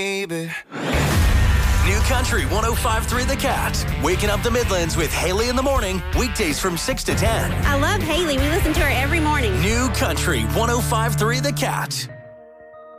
baby. New Country 105.3 The Cat. Waking up the Midlands with Haley in the morning. Weekdays from 6 to 10. I love Haley. We listen to her every morning. New Country 105.3 The Cat.